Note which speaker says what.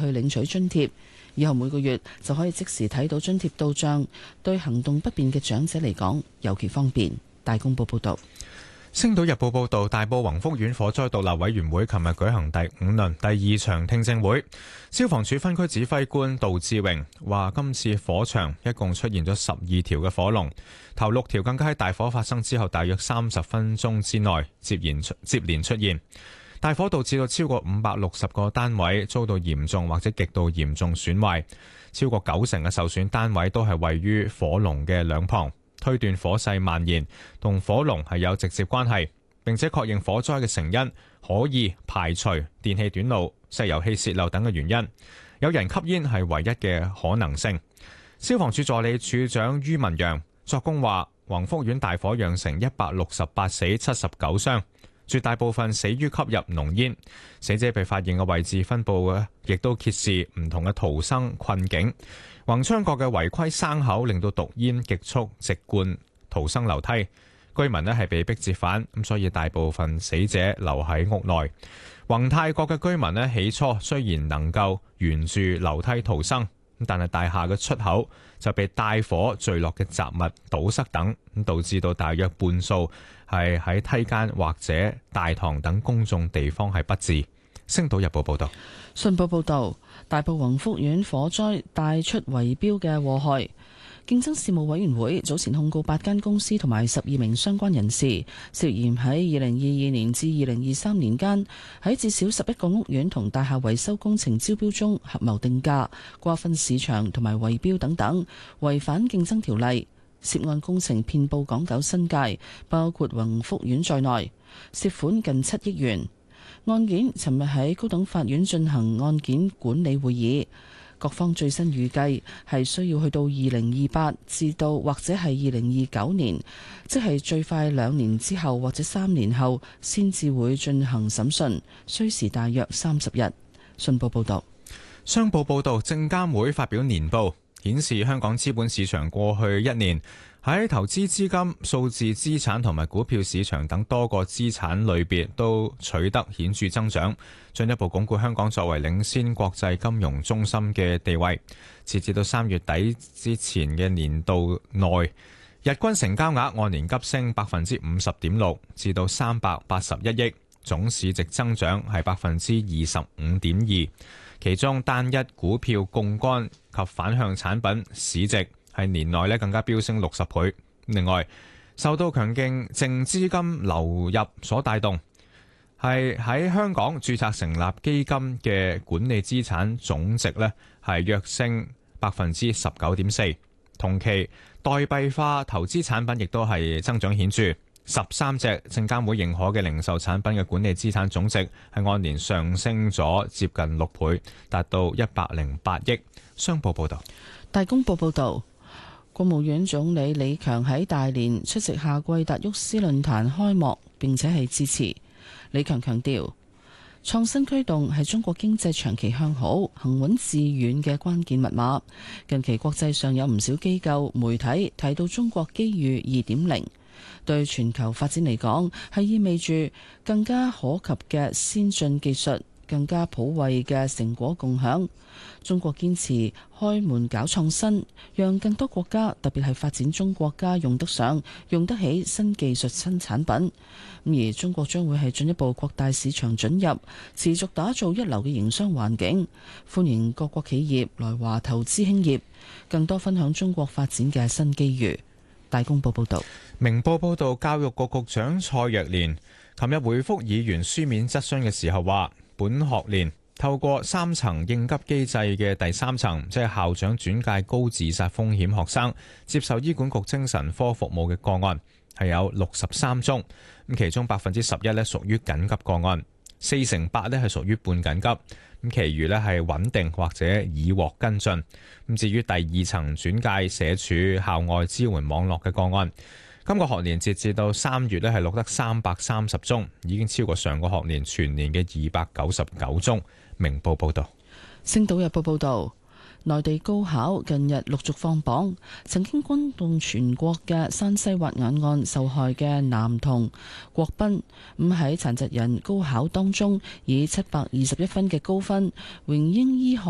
Speaker 1: 去領取津貼。以後每個月就可以即時睇到津貼到帳，對行動不便嘅長者嚟講尤其方便。大公報報導。
Speaker 2: 星島日報報導，大埔宏福苑火災獨立委員會琴日舉行第5輪第二場聽證會。消防處分區指揮官杜志榮話，今次火場一共出現咗12條嘅火龍，頭6條更加喺大火發生之後大約30分鐘之內接連出現。大火導致到超過560個單位遭到嚴重或者極度嚴重損壞，超過90%嘅受損單位都係位於火龍嘅兩旁。推斷火勢蔓延同火龍係有直接關係，並且確認火災嘅成因可以排除電氣短路、石油氣泄漏等嘅原因，有人吸煙係唯一嘅可能性。消防處助理處長于文陽作供話，宏福苑大火釀成168死79傷，絕大部分死於吸入濃煙。死者被發現嘅位置分佈亦都揭示唔同嘅逃生困境。宏昌閣嘅違規生口令到毒煙極速直灌逃生樓梯，居民係被逼折返，咁所以大部分死者留喺屋內。宏泰閣嘅居民起初雖然能夠沿住樓梯逃生，但係大廈嘅出口就被大火墜落嘅雜物堵塞等，咁導致到大約半數係喺梯間或者大堂等公眾地方係不治。星島日報報道。
Speaker 1: 信報報導，大埔宏福苑火災帶出圍標嘅禍害。競爭事務委員會早前控告8間公司同埋12名相關人士，涉嫌喺2022年至2023年間喺至少11個屋苑同大廈維修工程招標中合謀定價、瓜分市場同埋圍標等等，違反競爭條例。涉案工程遍佈港九新界，包括宏福苑在內，涉款近7億元。案件尋日喺高等法院進行案件管理會議，各方最新預計係需要去到2028至到或者係2029年，即係最快2年之後或者3年後先至會進行審訊，需時大約30日。信報報道。
Speaker 2: 商報報導，證監會發表年報，顯示香港資本市場過去1年喺投資資金、數字資產同埋股票市場等多個資產類別都取得顯著增長，進一步鞏固香港作為領先國際金融中心嘅地位。截至到3月底之前嘅年度內，日均成交額按年急升50.6%，至到381億，總市值增長係25.2%。其中單一股票槓桿及反向產品市值係年內更加飆升60倍。另外，受到強勁淨資金流入所帶動，係喺香港註冊成立基金嘅管理資產總值係躍升19.4%。同期代幣化投資產品亦都係增長顯著。13隻證監會認可嘅零售產品嘅管理資產總值係按年上升咗接近6倍，達到108億。商報報道。
Speaker 1: 大公報報道，國務院總理李強喺大連出席夏季達沃斯論壇開幕，並且係致辭。李強強調，創新驅動係中國經濟長期向好、行穩致遠嘅關鍵密碼。近期國際上有唔少機構媒體提到中國機遇2.0。對全球發展嚟講，係意味住更加可及嘅先進技術，更加普惠嘅成果共享。中國堅持開門搞創新，讓更多國家，特別係發展中國家用得上、用得起新技術、新產品。而中國將會係進一步擴大市場准入，持續打造一流嘅營商環境，歡迎各國企業來華投資興業，更多分享中國發展嘅新機遇。大公報報道。
Speaker 2: 明報報道，教育局局長蔡若蓮琴日回覆議員書面質詢嘅時候話，本學年透過3層應急機制嘅第3層，即係校長轉介高自殺風險學生接受醫管局精神科服務嘅個案係有63宗，咁其中11%屬於緊急個案，48%係屬於半緊急，咁其餘係穩定或者已獲跟進。咁至於第2層轉介社署校外支援網絡嘅個案，今個學年截至到3月係錄得330宗，已經超過上個學年全年嘅299宗。明報報道。
Speaker 1: 星島日報報道，內地高考近日陸續放榜，曾經轟動全國嘅山西滑眼案受害嘅男童郭斌，喺殘疾人高考當中以721分嘅高分，榮膺醫學